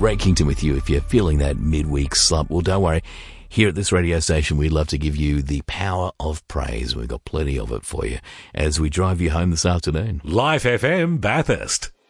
Ray Kington with you. If you're feeling that midweek slump, well, don't worry. Here at this radio station, we love to give you the power of praise. We've got plenty of it for you as we drive you home this afternoon. Life FM Bathurst.